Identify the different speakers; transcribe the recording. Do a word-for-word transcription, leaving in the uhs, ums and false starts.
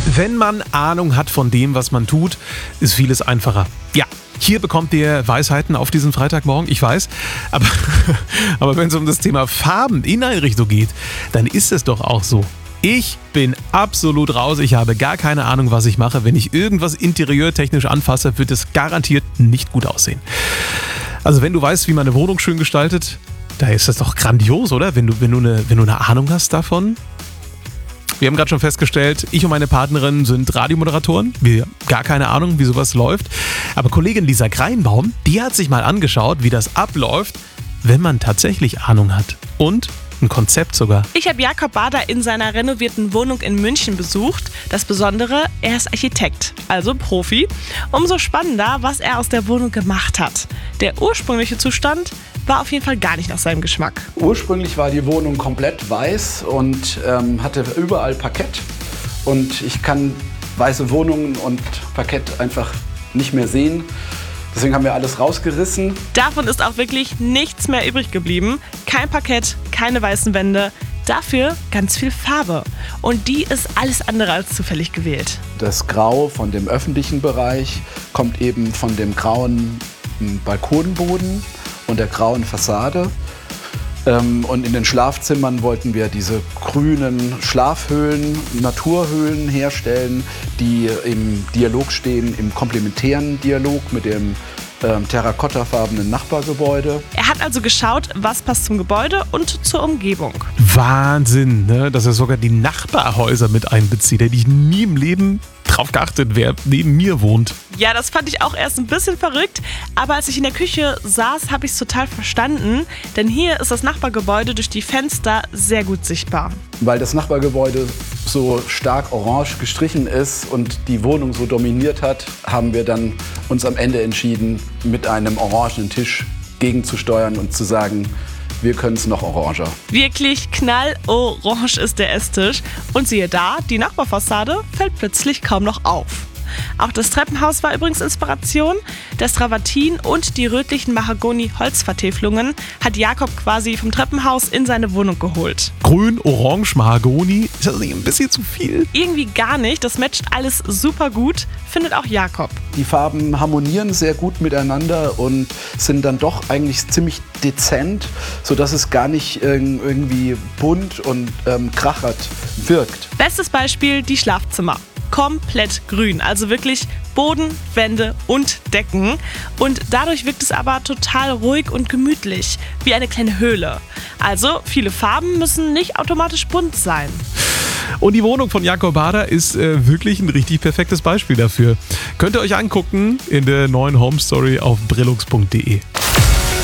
Speaker 1: Wenn man Ahnung hat von dem, was man tut, ist vieles einfacher. Ja, hier bekommt ihr Weisheiten auf diesen Freitagmorgen, ich weiß. Aber, aber wenn es um das Thema Farben in Einrichtung geht, dann ist es doch auch so. Ich bin absolut raus. Ich habe gar keine Ahnung, was ich mache. Wenn ich irgendwas interieurtechnisch anfasse, wird es garantiert nicht gut aussehen. Also wenn du weißt, wie man eine Wohnung schön gestaltet, da ist das doch grandios, oder? Wenn du, wenn du, eine, wenn du eine Ahnung hast davon. Wir haben gerade schon festgestellt, ich und meine Partnerin sind Radiomoderatoren. Wir haben gar keine Ahnung, wie sowas läuft. Aber Kollegin Lisa Kreinbaum, die hat sich mal angeschaut, wie das abläuft, wenn man tatsächlich Ahnung hat. Und ein Konzept sogar.
Speaker 2: Ich habe Jakob Bader in seiner renovierten Wohnung in München besucht. Das Besondere, er ist Architekt, also Profi. Umso spannender, was er aus der Wohnung gemacht hat. Der ursprüngliche Zustand war auf jeden Fall gar nicht nach seinem Geschmack.
Speaker 3: Ursprünglich war die Wohnung komplett weiß und ähm, hatte überall Parkett. Und ich kann weiße Wohnungen und Parkett einfach nicht mehr sehen. Deswegen haben wir alles rausgerissen.
Speaker 2: Davon ist auch wirklich nichts mehr übrig geblieben. Kein Parkett, keine weißen Wände. Dafür ganz viel Farbe. Und die ist alles andere als zufällig gewählt.
Speaker 3: Das Grau von dem öffentlichen Bereich kommt eben von dem grauen Balkonboden und der grauen Fassade. Und in den Schlafzimmern wollten wir diese grünen Schlafhöhlen, Naturhöhlen herstellen, die im Dialog stehen, im komplementären Dialog mit dem ähm, terrakottafarbenen Nachbargebäude.
Speaker 2: Er hat also geschaut, was passt zum Gebäude und zur Umgebung.
Speaker 1: Wahnsinn, ne? Dass er sogar die Nachbarhäuser mit einbezieht. Hätte ich nie im Leben drauf geachtet, wer neben mir wohnt.
Speaker 2: Ja, das fand ich auch erst ein bisschen verrückt, aber als ich in der Küche saß, habe ich es total verstanden, denn hier ist das Nachbargebäude durch die Fenster sehr gut sichtbar.
Speaker 3: Weil das Nachbargebäude so stark orange gestrichen ist und die Wohnung so dominiert hat, haben wir dann uns am Ende entschieden, mit einem orangenen Tisch gegenzusteuern und zu sagen, wir können es noch oranger.
Speaker 2: Wirklich knallorange ist der Esstisch. Und siehe da, die Nachbarfassade fällt plötzlich kaum noch auf. Auch das Treppenhaus war übrigens Inspiration. Das Travertin und die rötlichen Mahagoni-Holzvertäfelungen hat Jakob quasi vom Treppenhaus in seine Wohnung geholt.
Speaker 1: Grün, Orange, Mahagoni, ist das nicht ein bisschen zu viel?
Speaker 2: Irgendwie gar nicht, das matcht alles super gut, findet auch Jakob.
Speaker 3: Die Farben harmonieren sehr gut miteinander und sind dann doch eigentlich ziemlich dezent, sodass es gar nicht irgendwie bunt und ähm, krachert wirkt.
Speaker 2: Bestes Beispiel die Schlafzimmer. Komplett grün, also wirklich Boden, Wände und Decken. Und dadurch wirkt es aber total ruhig und gemütlich, wie eine kleine Höhle. Also viele Farben müssen nicht automatisch bunt sein.
Speaker 1: Und die Wohnung von Jakob Bader ist äh, wirklich ein richtig perfektes Beispiel dafür. Könnt ihr euch angucken in der neuen Home Story auf brillux punkt de.